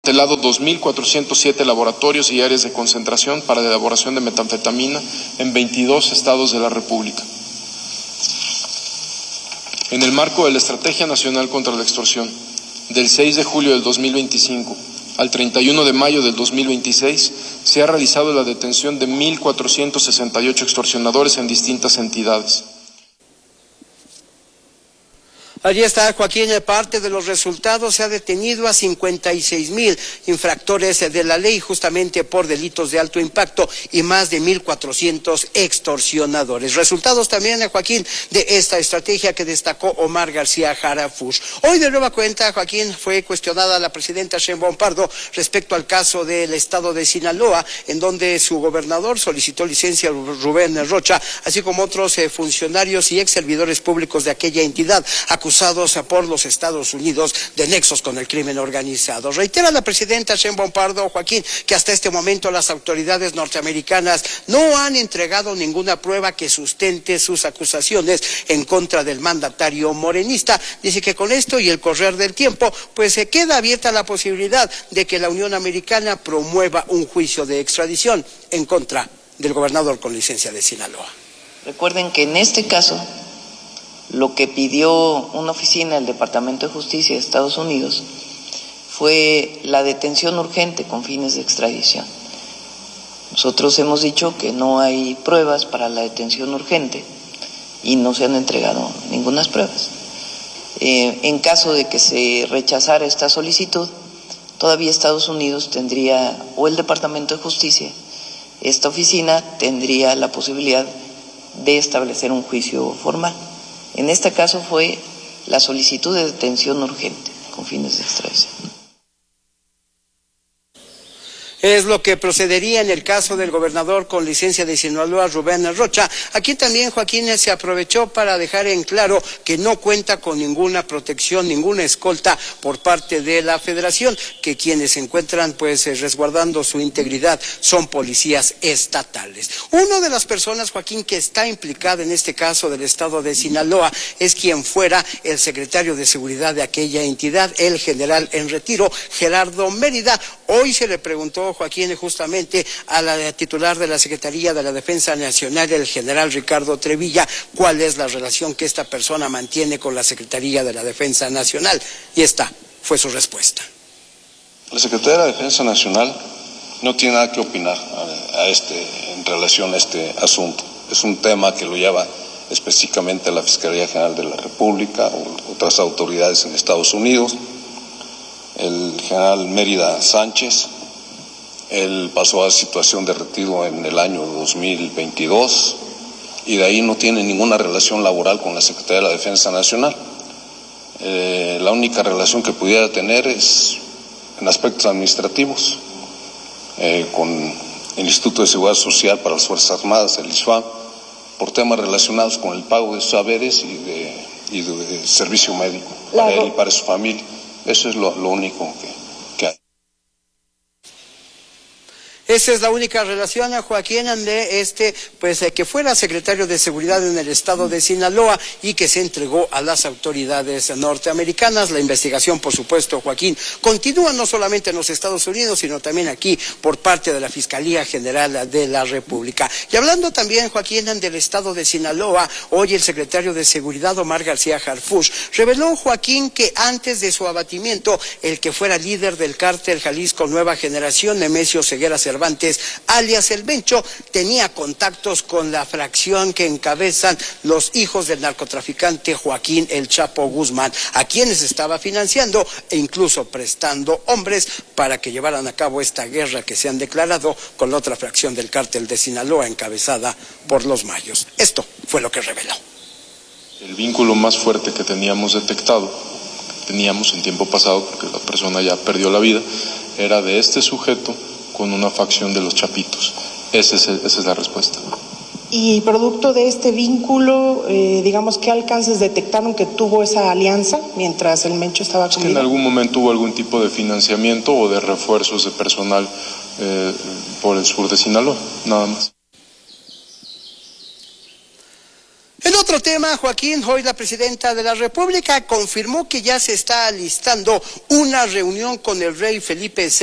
Desmantelado 2.407 laboratorios y áreas de concentración para la elaboración de metanfetamina en 22 estados de la República. En el marco de la Estrategia Nacional contra la Extorsión, del 6 de julio del 2025 al 31 de mayo del 2026, se ha realizado la detención de 1.468 extorsionadores en distintas entidades. Allí está, Joaquín, parte de los resultados. Se ha detenido a 56,000 infractores de la ley justamente por delitos de alto impacto y más de 1,400 extorsionadores. Resultados también, Joaquín, de esta estrategia que destacó Omar García Harfuch. Hoy de nueva cuenta, Joaquín, fue cuestionada la presidenta Sheinbaum Pardo respecto al caso del estado de Sinaloa, en donde su gobernador solicitó licencia a Rubén Rocha, así como otros funcionarios y ex servidores públicos de aquella entidad, acusados por los Estados Unidos de nexos con el crimen organizado. Reitera la presidenta Sheinbaum Pardo, Joaquín, que hasta este momento las autoridades norteamericanas no han entregado ninguna prueba que sustente sus acusaciones en contra del mandatario morenista. Dice que con esto y el correr del tiempo, pues se queda abierta la posibilidad de que la Unión Americana promueva un juicio de extradición en contra del gobernador con licencia de Sinaloa. Recuerden que en este caso, lo que pidió una oficina del Departamento de Justicia de Estados Unidos fue la detención urgente con fines de extradición. Nosotros hemos dicho que no hay pruebas para la detención urgente y no se han entregado ninguna pruebas. En caso de que se rechazara esta solicitud, todavía Estados Unidos tendría, o el Departamento de Justicia, esta oficina tendría la posibilidad de establecer un juicio formal. En este caso fue la solicitud de detención urgente con fines de extradición. Es lo que procedería en el caso del gobernador con licencia de Sinaloa, Rubén Rocha. Aquí también, Joaquín, se aprovechó para dejar en claro que no cuenta con ninguna protección, ninguna escolta por parte de la Federación, que quienes se encuentran pues resguardando su integridad son policías estatales. Una de las personas, Joaquín, que está implicada en este caso del estado de Sinaloa es quien fuera el secretario de Seguridad de aquella entidad, el general en retiro, Gerardo Mérida. Hoy se le preguntó, Joaquín, justamente a la titular de la Secretaría de la Defensa Nacional, el general Ricardo Trevilla, cuál es la relación que esta persona mantiene con la Secretaría de la Defensa Nacional. Y esta fue su respuesta. La Secretaría de la Defensa Nacional no tiene nada que opinar en relación a este asunto. Es un tema que lo lleva específicamente la Fiscalía General de la República o otras autoridades en Estados Unidos. El general Mérida Sánchez, él pasó a situación de retiro en el año 2022 y de ahí no tiene ninguna relación laboral con la Secretaría de la Defensa Nacional. La única relación que pudiera tener es en aspectos administrativos con el Instituto de Seguridad Social para las Fuerzas Armadas, el ISFAM, por temas relacionados con el pago de sus haberes y de servicio médico para él y para su familia. Eso es lo único que hay. Esa es la única relación, Joaquín, de que fuera secretario de Seguridad en el estado de Sinaloa y que se entregó a las autoridades norteamericanas. La investigación, por supuesto, Joaquín, continúa no solamente en los Estados Unidos, sino también aquí por parte de la Fiscalía General de la República. Y hablando también, Joaquín, del estado de Sinaloa, hoy el secretario de Seguridad, Omar García Harfuch, reveló, Joaquín, que antes de su abatimiento, el que fuera líder del cártel Jalisco Nueva Generación, Nemesio Ceguera Cervantes, alias El Mencho, tenía contactos con la fracción que encabezan los hijos del narcotraficante Joaquín El Chapo Guzmán, a quienes estaba financiando e incluso prestando hombres para que llevaran a cabo esta guerra que se han declarado con la otra fracción del cártel de Sinaloa encabezada por los Mayos. Esto fue lo que reveló. El vínculo más fuerte que teníamos detectado, teníamos en tiempo pasado, porque la persona ya perdió la vida, era de este sujeto con una facción de los Chapitos. Esa es la respuesta. Y producto de este vínculo, digamos, ¿qué alcances detectaron que tuvo esa alianza mientras el Mencho estaba con vida? En algún momento hubo algún tipo de financiamiento o de refuerzos de personal por el sur de Sinaloa, nada más. En otro tema, Joaquín, hoy la presidenta de la República confirmó que ya se está alistando una reunión con el rey Felipe VI